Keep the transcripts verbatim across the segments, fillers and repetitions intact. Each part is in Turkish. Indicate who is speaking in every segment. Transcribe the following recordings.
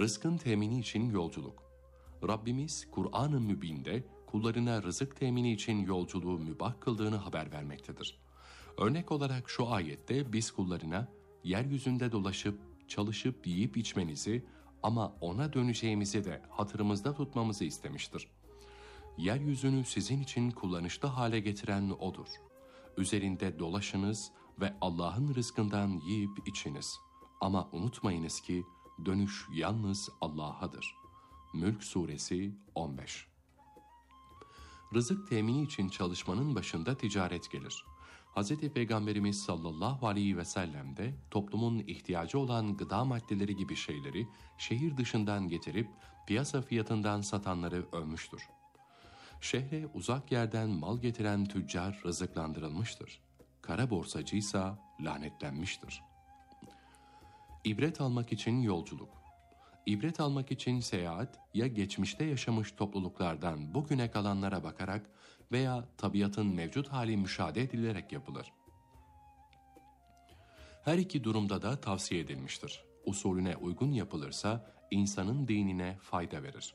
Speaker 1: Rızkın temini için yolculuk. Rabbimiz Kur'an-ı Mübin'de kullarına rızık temini için yolculuğu mübah kıldığını haber vermektedir. Örnek olarak şu ayette biz kullarına yeryüzünde dolaşıp, çalışıp yiyip içmenizi ama ona döneceğimizi de hatırımızda tutmamızı istemiştir. Yeryüzünü sizin için kullanışlı hale getiren O'dur. Üzerinde dolaşınız ve Allah'ın rızkından yiyip içiniz. Ama unutmayınız ki dönüş yalnız Allah'adır. Mülk Suresi on beş. Rızık temini için çalışmanın başında ticaret gelir. Hz. Peygamberimiz sallallahu aleyhi ve sellem de toplumun ihtiyacı olan gıda maddeleri gibi şeyleri şehir dışından getirip piyasa fiyatından satanları övmüştür. Şehre uzak yerden mal getiren tüccar rızıklandırılmıştır. Kara borsacıysa lanetlenmiştir. İbret almak için yolculuk. İbret almak için seyahat ya geçmişte yaşamış topluluklardan bugüne kalanlara bakarak veya tabiatın mevcut hali müşahede edilerek yapılır. Her iki durumda da tavsiye edilmiştir. Usulüne uygun yapılırsa insanın dinine fayda verir.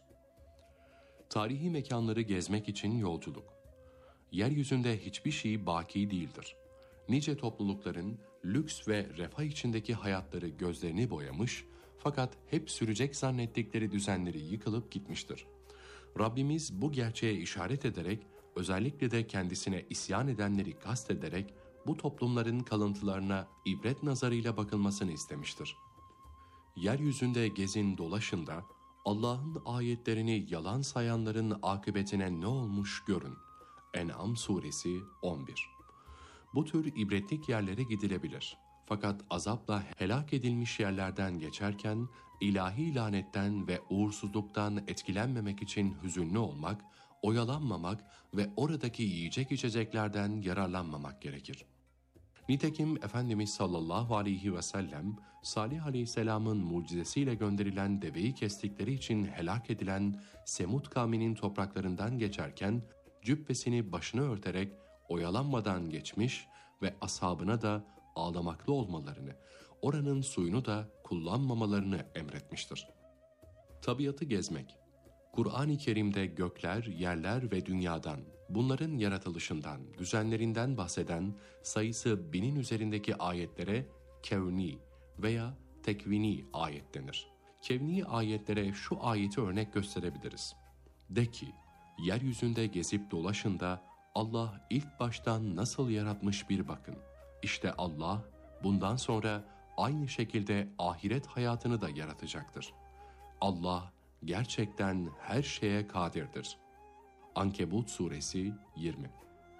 Speaker 1: Tarihi mekanları gezmek için yolculuk. Yeryüzünde hiçbir şey baki değildir. Nice toplulukların lüks ve refah içindeki hayatları gözlerini boyamış fakat hep sürecek zannettikleri düzenleri yıkılıp gitmiştir. Rabbimiz bu gerçeğe işaret ederek, özellikle de kendisine isyan edenleri kastederek bu toplumların kalıntılarına ibret nazarıyla bakılmasını istemiştir. Yeryüzünde gezin dolaşın da Allah'ın ayetlerini yalan sayanların akıbetine ne olmuş görün. En'am Suresi on bir. Bu tür ibretlik yerlere gidilebilir. Fakat azapla helak edilmiş yerlerden geçerken ilahi lanetten ve uğursuzluktan etkilenmemek için hüzünlü olmak, oyalanmamak ve oradaki yiyecek içeceklerden yararlanmamak gerekir. Nitekim Efendimiz sallallahu aleyhi ve sellem, Salih aleyhisselamın mucizesiyle gönderilen deveyi kestikleri için helak edilen Semud kavminin topraklarından geçerken, cübbesini başına örterek oyalanmadan geçmiş ve ashabına da ağlamaklı olmalarını, oranın suyunu da kullanmamalarını emretmiştir. Tabiatı gezmek. Kur'an-ı Kerim'de gökler, yerler ve dünyadan, bunların yaratılışından, düzenlerinden bahseden sayısı binin üzerindeki ayetlere kevni veya tekvini ayet denir. Kevni ayetlere şu ayeti örnek gösterebiliriz. De ki, yeryüzünde gezip dolaşın da Allah ilk baştan nasıl yaratmış bir bakın. İşte Allah bundan sonra aynı şekilde ahiret hayatını da yaratacaktır. Allah gerçekten her şeye kadirdir. Ankebut Suresi yirmi.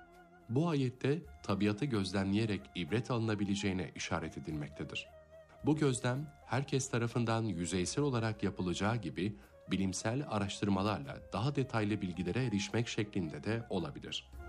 Speaker 1: Bu ayette tabiatı gözlemleyerek ibret alınabileceğine işaret edilmektedir. Bu gözlem herkes tarafından yüzeysel olarak yapılacağı gibi bilimsel araştırmalarla daha detaylı bilgilere erişmek şeklinde de olabilir.